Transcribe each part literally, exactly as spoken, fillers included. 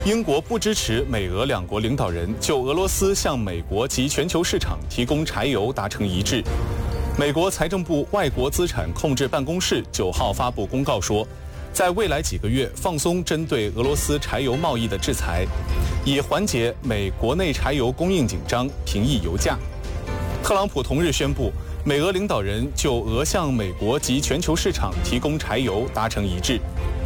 英国不支持美俄两国领导人就俄罗斯向美国及全球市场提供柴油达成一致。美国财政部外国资产控制办公室九号发布公告说，在未来几个月放松针对俄罗斯柴油贸易的制裁，以缓解美国内柴油供应紧张，平抑油价。特朗普同日宣布，美俄领导人就俄向美国及全球市场提供柴油达成一致。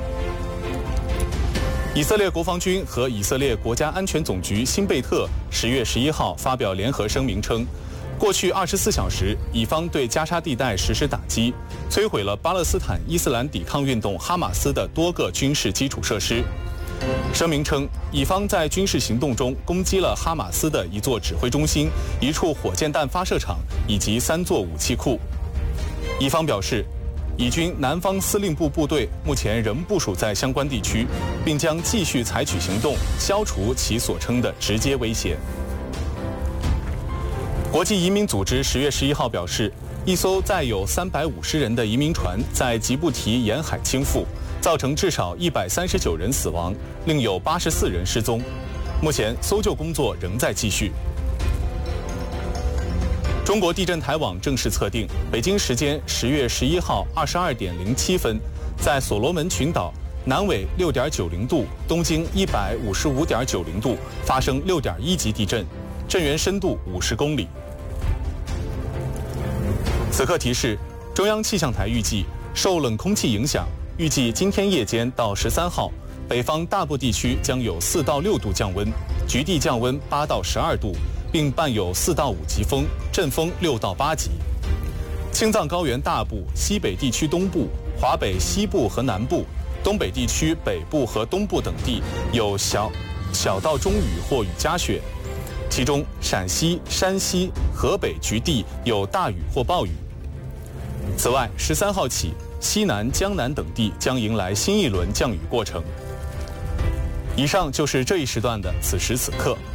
以色列国防军和以色列国家安全总局辛贝特十月十一号发表联合声明称，过去二十四小时，以方对加沙地带实施打击，摧毁了巴勒斯坦伊斯兰抵抗运动哈马斯的多个军事基础设施。声明称，以方在军事行动中攻击了哈马斯的一座指挥中心、一处火箭弹发射场以及三座武器库。以方表示，以军南方司令部部队目前仍部署在相关地区，并将继续采取行动，消除其所称的直接威胁。国际移民组织十月十一号表示，一艘载有三百五十人的移民船在吉布提沿海倾覆，造成至少一百三十九人死亡，另有八十四人失踪。目前搜救工作仍在继续。中国地震台网正式测定，北京时间十月十一号二十二点零七分，在所罗门群岛南纬六点九零度、东经一百五十五点九零度发生六点一级地震，震源深度五十公里。此刻提示，中央气象台预计，受冷空气影响，预计今天夜间到十三号，北方大部地区将有四到六度降温，局地降温八到十二度，并伴有四到五级风，阵风六到八级。青藏高原大部、西北地区东部、华北西部和南部、东北地区北部和东部等地有小小到中雨或雨夹雪，其中陕西、山西、河北局地有大雨或暴雨。此外，十三号起，西南、江南等地将迎来新一轮降雨过程。以上就是这一时段的此时此刻。